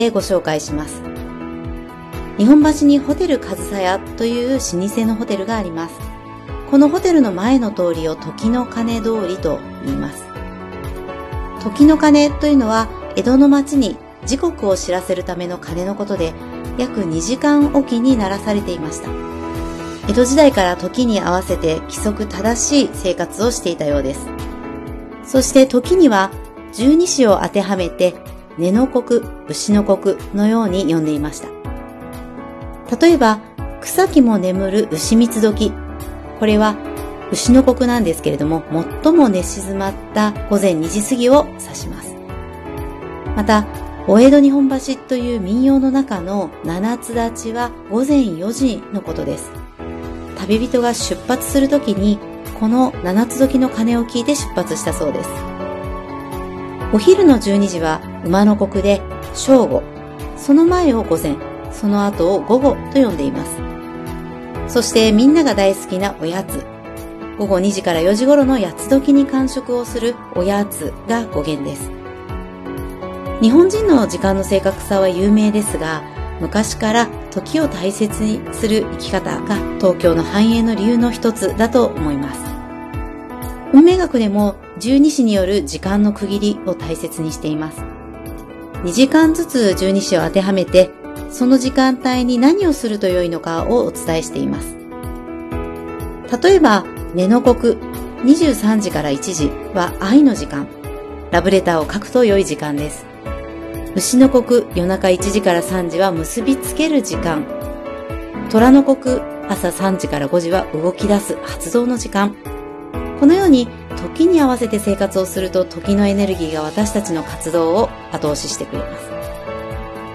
ご紹介します。日本橋にホテル上総屋という老舗のホテルがあります。このホテルの前の通りを時の鐘通りと言います。時の鐘というのは江戸の町に時刻を知らせるための鐘のことで、約2時間おきに鳴らされていました。江戸時代から時に合わせて規則正しい生活をしていたようです。そして時には十二支を当てはめて、寝の刻、牛の刻のように呼んでいました。例えば、草木も眠る牛三時。これは牛の刻なんですけれども、最も寝静まった午前2時過ぎを指します。また、お江戸日本橋という民謡の中の七つ立ちは午前4時のことです。旅人が出発するときに、この七つ時の鐘を聞いて出発したそうです。お昼の12時は馬の刻で正午、その前を午前、その後を午後と呼んでいます。そしてみんなが大好きなおやつ。午後2時から4時頃の八つ時に間食をするおやつが語源です。日本人の時間の正確さは有名ですが、昔から時を大切にする生き方が東京の繁栄の理由の一つだと思います。運命学でも十二支による時間の区切りを大切にしています。2時間ずつ十二支を当てはめて、その時間帯に何をすると良いのかをお伝えしています。例えば、寝の刻、23時から1時は愛の時間。ラブレターを書くと良い時間です。牛の刻、夜中1時から3時は結びつける時間。虎の刻、朝3時から5時は動き出す発動の時間。このように時に合わせて生活をすると、時のエネルギーが私たちの活動を後押ししてくれます。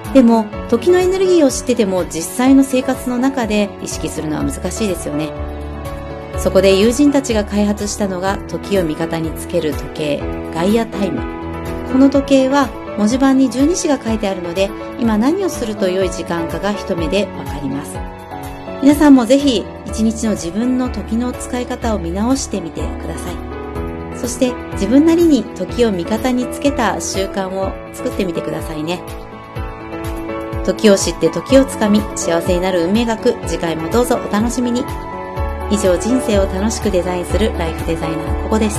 でも時のエネルギーを知ってても実際の生活の中で意識するのは難しいですよね。そこで友人たちが開発したのが時を味方につける時計、ガイアタイム。この時計は文字盤に十二支が書いてあるので、今何をすると良い時間かが一目でわかります。皆さんもぜひ一日の自分の時の使い方を見直してみてください。そして自分なりに時を味方につけた習慣を作ってみてくださいね。時を知って時をつかみ、幸せになる運命学、次回もどうぞお楽しみに。以上、人生を楽しくデザインするライフデザイナーここでした。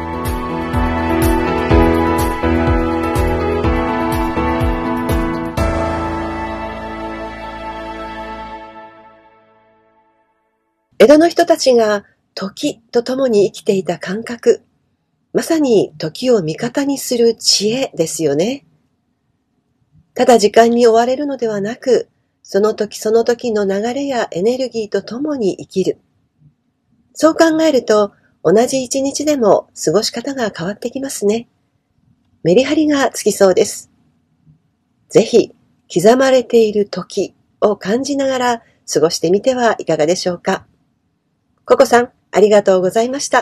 江戸の人たちが時と共に生きていた感覚、まさに時を味方にする知恵ですよね。ただ時間に追われるのではなく、その時その時の流れやエネルギーと共に生きる。そう考えると、同じ一日でも過ごし方が変わってきますね。メリハリがつきそうです。ぜひ、刻まれている時を感じながら過ごしてみてはいかがでしょうか。ココさん、ありがとうございました。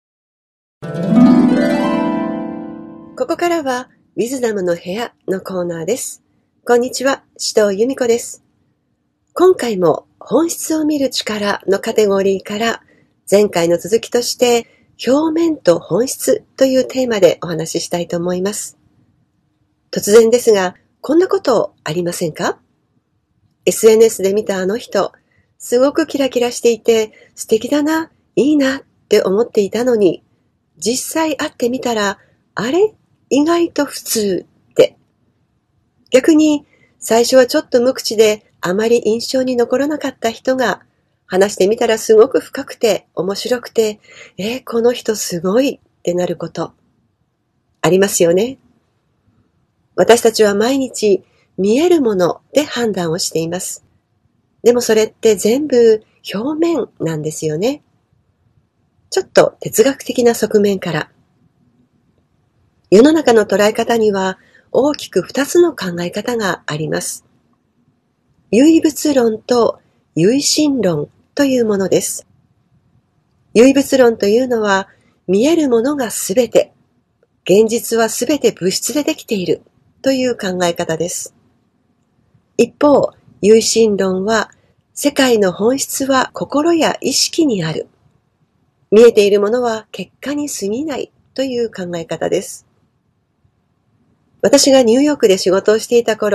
ここからは、ウィズダムの部屋のコーナーです。こんにちは、首藤由美子です。今回も本質を見る力のカテゴリーから、前回の続きとして、表面と本質というテーマでお話ししたいと思います。突然ですが、こんなことありませんか？ SNS で見たあの人、すごくキラキラしていて素敵だな、いいなって思っていたのに、実際会ってみたら、あれ？意外と普通って。逆に、最初はちょっと無口であまり印象に残らなかった人が、話してみたらすごく深くて面白くて、この人すごいってなること。ありますよね。私たちは毎日見えるもので判断をしています。でもそれって全部表面なんですよね。ちょっと哲学的な側面から。世の中の捉え方には大きく2つの考え方があります。唯物論と唯心論というものです。唯物論というのは見えるものがすべて、現実はすべて物質でできているという考え方です。一方、唯心論は世界の本質は心や意識にある。見えているものは結果に過ぎないという考え方です。 私がニューヨークで仕事をしていた頃、